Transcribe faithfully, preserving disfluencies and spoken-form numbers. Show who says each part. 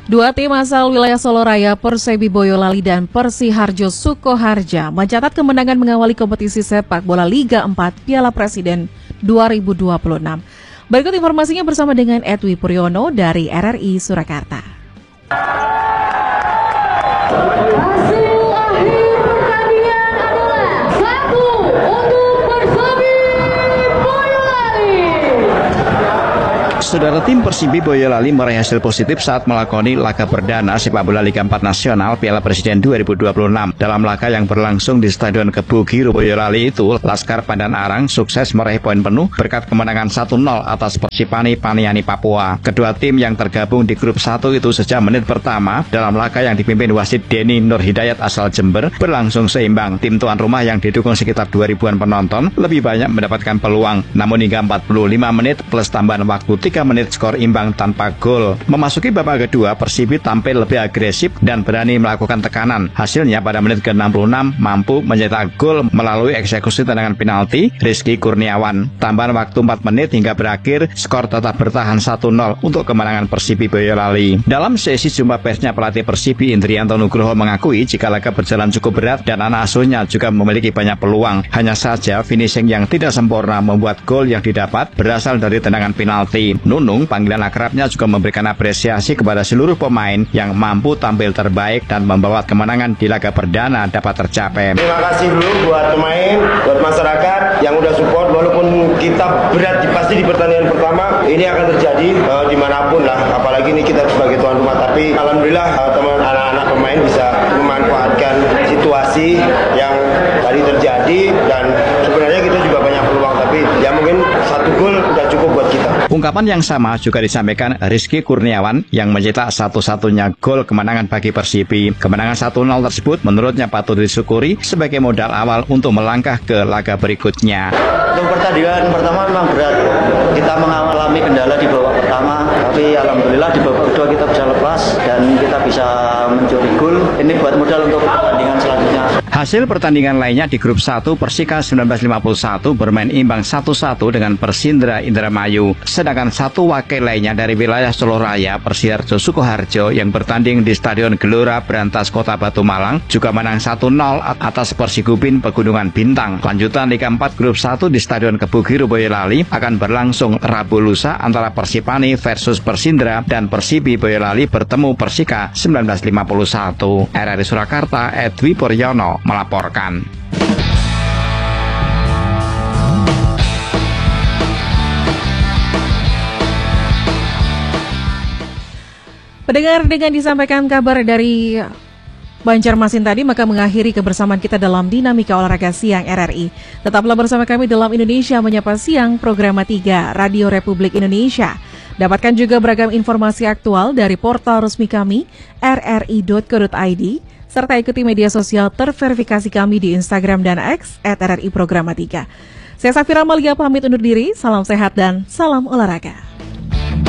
Speaker 1: Dua tim asal wilayah Solo Raya, Persebi Boyolali dan Persiharjo Sukoharja mencatat kemenangan mengawali kompetisi sepak bola Liga empat Piala Presiden dua ribu dua puluh enam. Berikut informasinya bersama dengan Edwi Puryono dari R R I Surakarta.
Speaker 2: Saudara, tim Persibi Boyolali meraih hasil positif saat melakoni laga perdana sepak bola Liga empat Nasional Piala Presiden dua ribu dua puluh enam. Dalam laga yang berlangsung di Stadion Kebugiru Boyolali itu, Laskar Pandan Arang sukses meraih poin penuh berkat kemenangan satu nol atas Persipani Paniani Papua. Kedua tim yang tergabung di grup satu itu sejak menit pertama dalam laga yang dipimpin wasit Denny Nur Hidayat asal Jember berlangsung seimbang. Tim tuan rumah yang didukung sekitar dua ribuan penonton lebih banyak mendapatkan peluang. Namun hingga empat puluh lima menit plus tambahan waktu tiga menit skor imbang tanpa gol. Memasuki babak kedua, Persibi tampil lebih agresif dan berani melakukan tekanan. Hasilnya pada menit ke enam puluh enam mampu mencetak gol melalui eksekusi tendangan penalti Rizky Kurniawan. Tambahan waktu empat menit hingga berakhir, skor tetap bertahan satu nol untuk kemenangan Persibi Boyolali. Dalam sesi jumpa persnya, pelatih Persibi Indrianto Nugroho mengakui jika laga berjalan cukup berat dan anak asuhnya juga memiliki banyak peluang. Hanya saja finishing yang tidak sempurna membuat gol yang didapat berasal dari tendangan penalti. Nunung, panggilan akrabnya, juga memberikan apresiasi kepada seluruh pemain yang mampu tampil terbaik dan membawa kemenangan di laga perdana dapat tercapai.
Speaker 3: Terima kasih dulu buat pemain, buat masyarakat yang udah support, walaupun kita berat pasti di pertandingan pertama, ini akan terjadi uh, dimanapun lah, apalagi ini kita sebagai tuan rumah, tapi alhamdulillah uh, teman anak-anak pemain bisa memanfaatkan situasi yang tadi terjadi dan sebenarnya kita juga banyak peluang, tapi ya mungkin satu gol udah cukup buat kita.
Speaker 2: Ungkapan yang sama juga disampaikan Rizky Kurniawan yang mencetak satu-satunya gol kemenangan bagi Persibi. Kemenangan satu nol tersebut menurutnya patut disyukuri sebagai modal awal untuk melangkah ke laga berikutnya.
Speaker 4: Untuk pertandingan pertama memang berat. Kita mengalami kendala di babak pertama, tapi alhamdulillah di babak kedua kita bisa lepas dan kita bisa mencuri gol. Ini buat modal untuk pertandingan selanjutnya.
Speaker 2: Hasil pertandingan lainnya di grup satu, Persika seribu sembilan ratus lima puluh satu bermain imbang satu satu dengan Persindra Indramayu. Sedangkan satu wakil lainnya dari wilayah Solo Raya, Persiharjo Sukoharjo yang bertanding di Stadion Gelora Brantas Kota Batu Malang juga menang satu nol atas Persigubin Pegunungan Bintang. Lanjutan Liga empat grup satu di Stadion Kebugiru Boyolali akan berlangsung Rabu lusa antara Persipani versus Persindra dan Persibi Boyolali bertemu Persika seribu sembilan ratus lima puluh satu. R R I Surakarta, Edwi Puryono melaporkan.
Speaker 1: Pendengar, dengan disampaikan kabar dari Banjarmasin tadi, maka mengakhiri kebersamaan kita dalam Dinamika Olahraga Siang R R I. Tetaplah bersama kami dalam Indonesia Menyapa Siang, Program tiga Radio Republik Indonesia. Dapatkan juga beragam informasi aktual dari portal resmi kami r r i dot co dot i d, serta ikuti media sosial terverifikasi kami di Instagram dan X at R R I Programa tiga. Saya Safira Malia pamit undur diri, salam sehat dan salam olahraga.